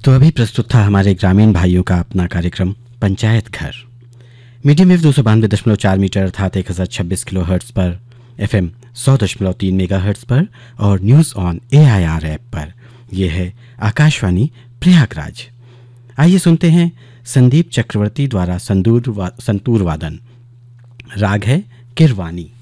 तो अभी प्रस्तुत था हमारे ग्रामीण भाइयों का अपना कार्यक्रम पंचायत घर। मीडियम वेव 292.4 मीटर अर्थात 1026 किलो हर्ट्स पर, FM 100.3 मेगा हर्ट्स पर और न्यूज़ ऑन AIR ऐप पर। यह है आकाशवाणी प्रयागराज। आइए सुनते हैं संदीप चक्रवर्ती द्वारा संतूर वादन। राग है किरवानी।